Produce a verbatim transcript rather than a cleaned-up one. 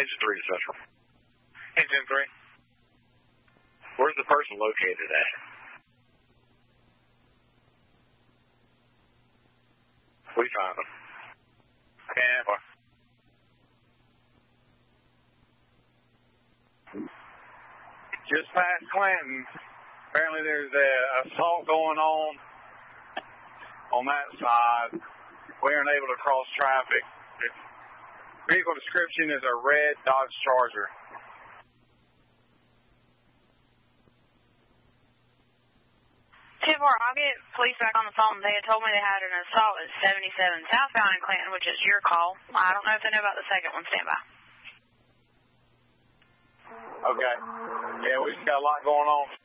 Engine three to Central. Engine three. Where's the person located at? We found them. Tampa. Just past Clinton. Apparently there's a assault going on on that side. We aren't able to cross traffic. The vehicle description is a red Dodge Charger. two four, I'll get police back on the phone. They had told me they had an assault at seventy-seven southbound in Clinton, which is your call. I don't know if they know about the second one. Stand by. Okay. Yeah, we just got a lot going on.